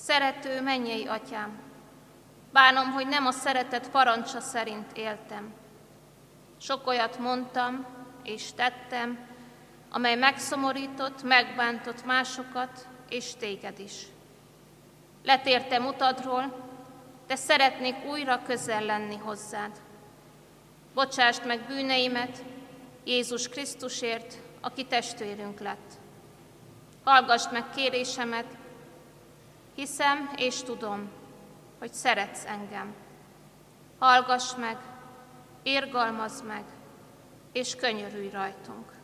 Szerető mennyei Atyám, bánom, hogy nem a szeretet parancsa szerint éltem. Sok olyat mondtam és tettem, amely megszomorított, megbántott másokat és téged is. Letértem utadról, de szeretnék újra közel lenni hozzád. Bocsásd meg bűneimet Jézus Krisztusért, aki testvérünk lett. Hallgassd meg kérésemet, hiszem és tudom, hogy szeretsz engem. Hallgass meg, irgalmazd meg, és könyörülj rajtunk.